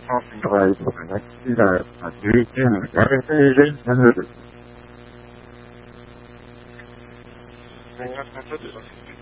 とかいうことがね、いざ、11年、やれているんです。